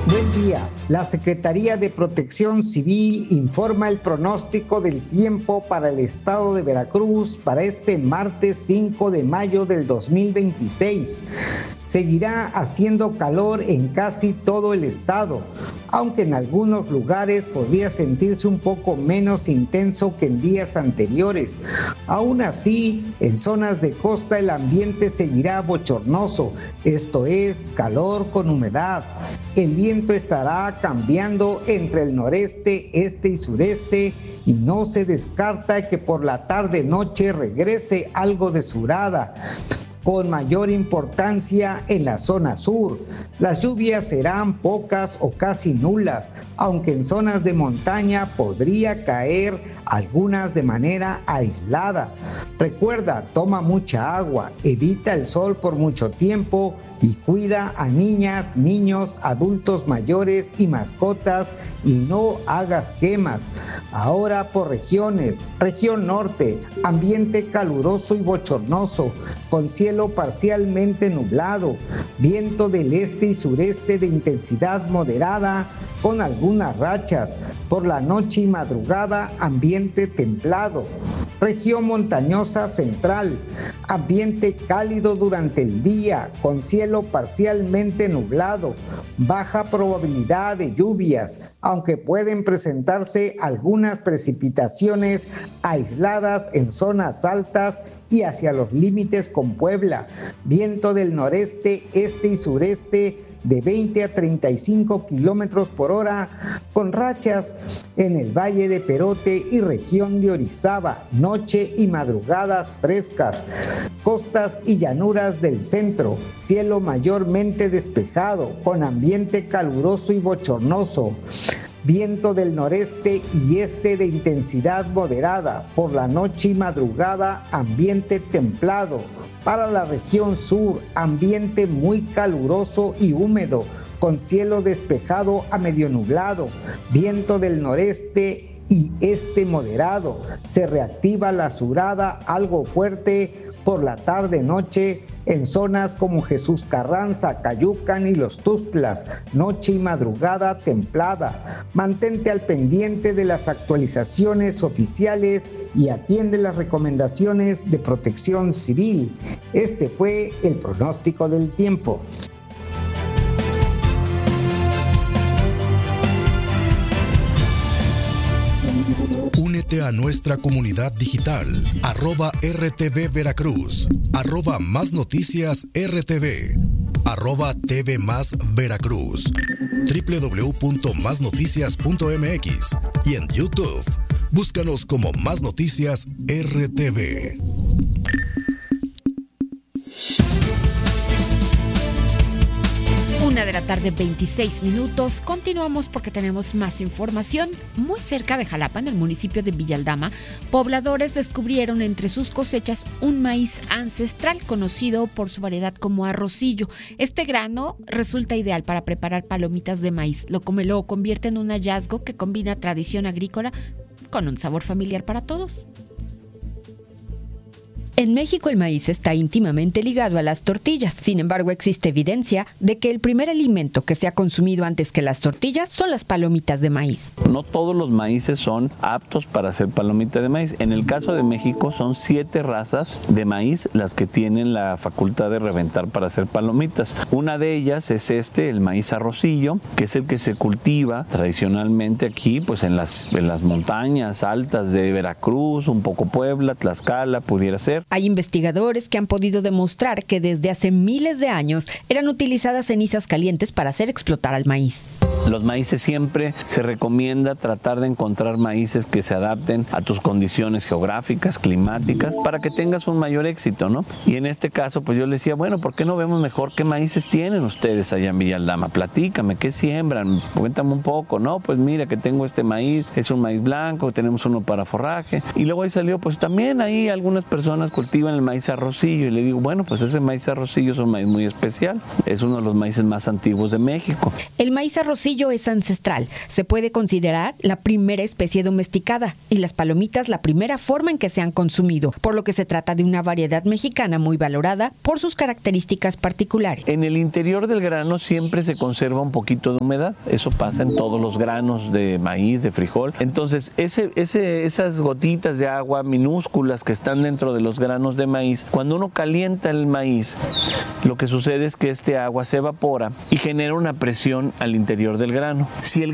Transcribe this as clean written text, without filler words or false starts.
Buen día. La Secretaría de Protección Civil informa el pronóstico del tiempo para el estado de Veracruz para este martes 5 de mayo del 2026. Seguirá haciendo calor en casi todo el estado, aunque en algunos lugares podría sentirse un poco menos intenso que en días anteriores. Aún así, en zonas de costa el ambiente seguirá bochornoso, esto es, calor con humedad. El viento estará cambiando entre el noreste, este y sureste, y no se descarta que por la tarde-noche regrese algo de surada, con mayor importancia en la zona sur. Las lluvias serán pocas o casi nulas, aunque en zonas de montaña podría caer algunas de manera aislada. Recuerda, toma mucha agua, evita el sol por mucho tiempo y cuida a niñas, niños, adultos mayores y mascotas y no hagas quemas. Ahora por regiones. Región norte, ambiente caluroso y bochornoso, con cielo parcialmente nublado, viento del este y sureste de intensidad moderada, con algunas rachas. Por la noche y madrugada, ambiente templado. Región montañosa central, ambiente cálido durante el día, con cielo parcialmente nublado, baja probabilidad de lluvias, aunque pueden presentarse algunas precipitaciones aisladas en zonas altas y hacia los límites con Puebla. Viento del noreste, este y sureste de 20 a 35 kilómetros por hora, con rachas en el Valle de Perote y región de Orizaba, noche y madrugadas frescas. Costas y llanuras del centro, cielo mayormente despejado, con ambiente caluroso y bochornoso. Viento del noreste y este de intensidad moderada, por la noche y madrugada ambiente templado. Para la región sur, ambiente muy caluroso y húmedo, con cielo despejado a medio nublado, viento del noreste y este moderado. Se reactiva la surada algo fuerte por la tarde-noche en zonas como Jesús Carranza, Cayucan y Los Tuxtlas, noche y madrugada templada. Mantente al pendiente de las actualizaciones oficiales y atiende las recomendaciones de Protección Civil. Este fue el pronóstico del tiempo. Únete a nuestra comunidad digital, @RTV Veracruz, @Más Noticias RTV, @TV Más Veracruz, www.masnoticias.mx y en YouTube. Búscanos como Más Noticias RTV. 1:26 p.m. Continuamos porque tenemos más información. Muy cerca de Jalapa, en el municipio de Villaldama, pobladores descubrieron entre sus cosechas un maíz ancestral conocido por su variedad como arrocillo. Este grano resulta ideal para preparar palomitas de maíz, lo convierte en un hallazgo que combina tradición agrícola con un sabor familiar para todos. En México el maíz está íntimamente ligado a las tortillas. Sin embargo, existe evidencia de que el primer alimento que se ha consumido antes que las tortillas son las palomitas de maíz. No todos los maíces son aptos para hacer palomita de maíz. En el caso de México son 7 razas de maíz las que tienen la facultad de reventar para hacer palomitas. Una de ellas es el maíz arrocillo, que es el que se cultiva tradicionalmente aquí, pues en las montañas altas de Veracruz, un poco Puebla, Tlaxcala, pudiera ser. Hay investigadores que han podido demostrar que desde hace miles de años eran utilizadas cenizas calientes para hacer explotar al maíz. Los maíces siempre se recomienda tratar de encontrar maíces que se adapten a tus condiciones geográficas, climáticas, para que tengas un mayor éxito, ¿no? Y en este caso, pues yo le decía, bueno, ¿por qué no vemos mejor qué maíces tienen ustedes allá en Villaldama? Platícame, ¿qué siembran? Cuéntame un poco, ¿no? Pues mira que tengo este maíz, es un maíz blanco, tenemos uno para forraje. Y luego ahí salió, pues también ahí algunas personas cultivan el maíz arrocillo. Y le digo, bueno, pues ese maíz arrocillo es un maíz muy especial. Es uno de los maíces más antiguos de México. El maíz arrocillo tortillo es ancestral. Se puede considerar la primera especie domesticada y las palomitas la primera forma en que se han consumido, por lo que se trata de una variedad mexicana muy valorada por sus características particulares. En el interior del grano siempre se conserva un poquito de humedad. Eso pasa en todos los granos de maíz, de frijol. Entonces, esas gotitas de agua minúsculas que están dentro de los granos de maíz, cuando uno calienta el maíz, lo que sucede es que este agua se evapora y genera una presión al interior del grano. Si el